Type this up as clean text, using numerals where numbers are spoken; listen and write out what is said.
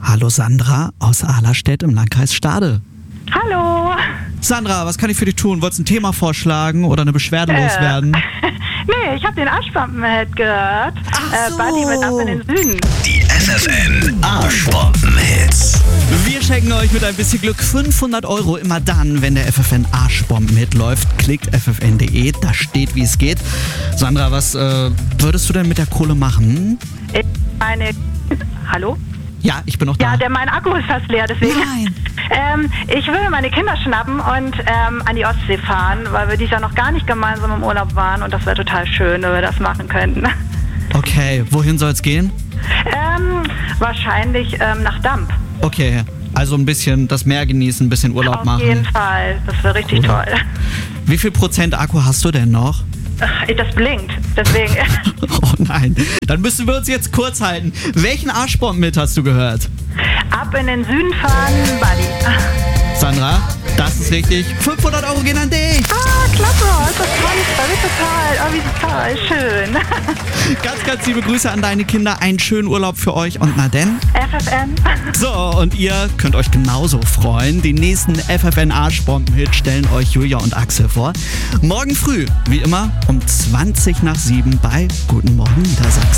Hallo Sandra aus Ahlerstedt im Landkreis Stade. Hallo. Sandra, was kann ich für dich tun? Wolltest du ein Thema vorschlagen oder eine Beschwerde loswerden? Nee, ich habe den Arschbomben-Hit gehört. Ach so. Buddy mit Ab in den Süden. Die FFN Arschbomben-Hits. Wir schenken euch mit ein bisschen Glück 500 € immer dann, wenn der FFN Arschbomben-Hit läuft. Klickt ffn.de, da steht, wie es geht. Sandra, was würdest du denn mit der Kohle machen? Hallo? Ja, ich bin noch da. Ja, mein Akku ist fast leer, deswegen. Nein. Ich würde meine Kinder schnappen und an die Ostsee fahren, weil wir dieses Jahr noch gar nicht gemeinsam im Urlaub waren und das wäre total schön, wenn wir das machen könnten. Okay, wohin soll es gehen? Wahrscheinlich nach Damp. Okay, also ein bisschen das Meer genießen, ein bisschen Urlaub machen. Auf jeden Fall, das wäre richtig toll. Wie viel Prozent Akku hast du denn noch? Das blinkt, deswegen. Oh nein, dann müssen wir uns jetzt kurz halten. Welchen Arschbomben-Hit hast du gehört? Ab in den Süden fahren, Buddy. Sandra, das ist richtig. 500 € gehen an dich. Klasse, ist das toll, das freut mich total. Wie total, schön. Ganz, ganz liebe Grüße an deine Kinder. Einen schönen Urlaub für euch und na denn? FFN. So, und ihr könnt euch genauso freuen. Die nächsten FFN Arschbomben-Hit stellen euch Julia und Axel vor. Morgen früh, wie immer, um 7:20 bei Guten Morgen Niedersachsen.